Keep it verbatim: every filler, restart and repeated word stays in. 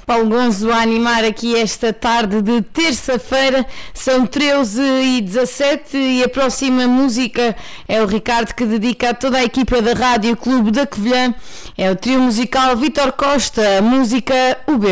Paulo Gonzo a animar aqui esta tarde de terça-feira. São treze e dezassete e a próxima música é o Ricardo, que dedica a toda a equipa da Rádio Clube da Covilhã. É o trio musical Vítor Costa, a música O Bebo.